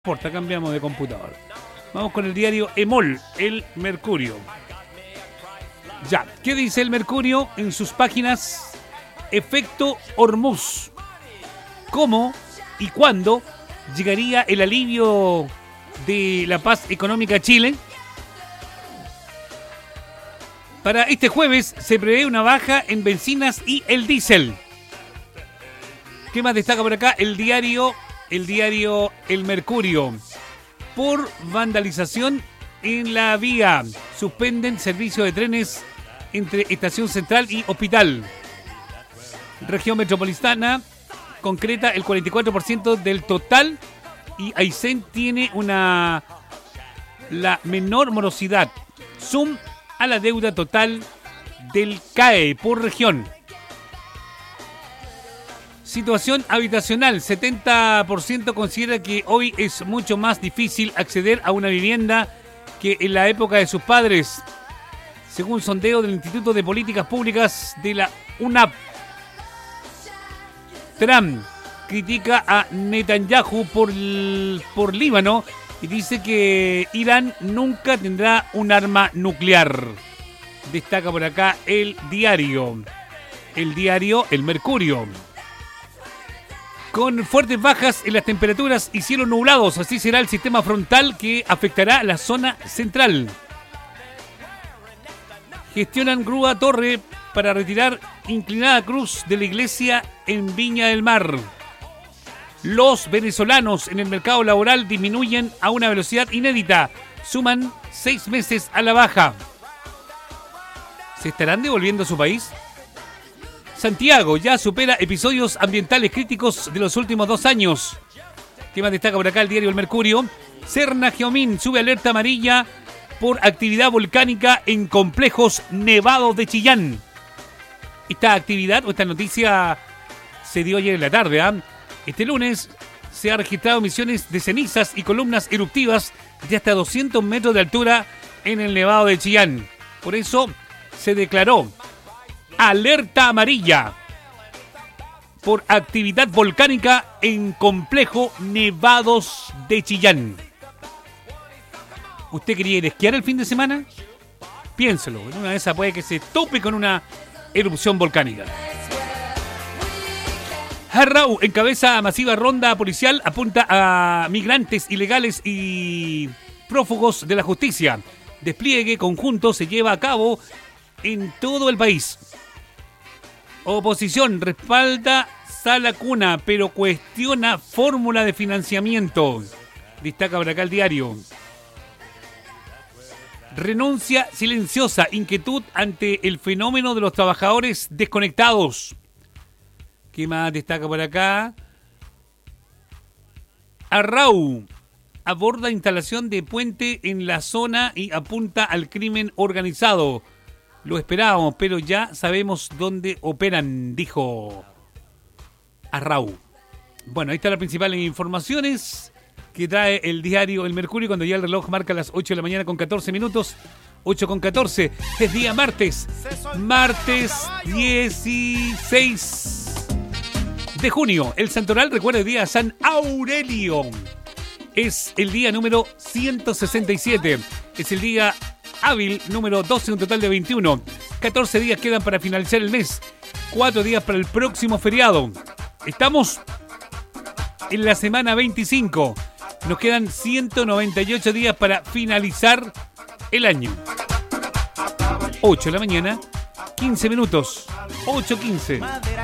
importa, cambiamos de computador. Vamos con el diario EMOL, El Mercurio. Ya, ¿qué dice El Mercurio en sus páginas? Efecto Hormuz. ¿Cómo y cuándo llegaría el alivio de la paz económica a Chile? Para este jueves se prevé una baja en bencinas y el diésel. ¿Qué más destaca por acá? El diario El Mercurio. Por vandalización en la vía. Suspenden servicio de trenes entre Estación Central y Hospital. Región Metropolitana concreta el 44% del total y Aysén tiene la menor morosidad. Sum a la deuda total del CAE por región. Situación habitacional. 70% considera que hoy es mucho más difícil acceder a una vivienda que en la época de sus padres. Según sondeo del Instituto de Políticas Públicas de la UNAP. Trump critica a Netanyahu por Líbano y dice que Irán nunca tendrá un arma nuclear. Destaca por acá el diario El Mercurio. Con fuertes bajas en las temperaturas y cielos nublados, así será el sistema frontal que afectará la zona central. Gestionan grúa torre para retirar inclinada cruz de la iglesia en Viña del Mar. Los venezolanos en el mercado laboral disminuyen a una velocidad inédita. Suman 6 meses a la baja. ¿Se estarán devolviendo a su país? Santiago ya supera episodios ambientales críticos de los últimos 2 años. ¿Qué más destaca por acá el diario El Mercurio? Serna Geomín sube alerta amarilla por actividad volcánica en complejos nevados de Chillán. Esta actividad o esta noticia se dio ayer en la tarde. Este lunes se han registrado emisiones de cenizas y columnas eruptivas de hasta 200 metros de altura en el nevado de Chillán. Por eso se declaró alerta amarilla por actividad volcánica en complejo nevados de Chillán. ¿Usted quería ir a esquiar el fin de semana? Piénselo, en una de esas puede que se tope con una erupción volcánica. Jarrau encabeza masiva ronda policial, apunta a migrantes ilegales y prófugos de la justicia. Despliegue conjunto se lleva a cabo en todo el país. Oposición respalda Sala Cuna, pero cuestiona fórmula de financiamiento. Destaca por acá el diario. Renuncia silenciosa, inquietud ante el fenómeno de los trabajadores desconectados. ¿Qué más destaca por acá? Arrau aborda instalación de puente en la zona y apunta al crimen organizado. Lo esperábamos, pero ya sabemos dónde operan, dijo Arrau. Bueno, ahí están las principales informaciones que trae el diario El Mercurio cuando ya el reloj marca las 8 de la mañana con 14 minutos. 8 con 14. Es día martes. Martes 16 de junio. El santoral recuerda el día San Aurelio. Es el día número 167. Es el día hábil número 12, un total de 21. 14 días quedan para finalizar el mes. 4 días para el próximo feriado. Estamos en la semana 25. Nos quedan 198 días para finalizar el año. 8 de la mañana, 15 minutos. 8:15.